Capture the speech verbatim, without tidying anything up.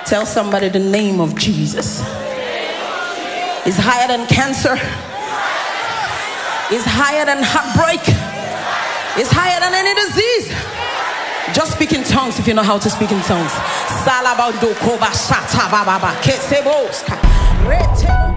Tell somebody the name of Jesus is higher than cancer, is higher than heartbreak, is higher than any disease. Just speak in tongues if you know how to speak in tongues.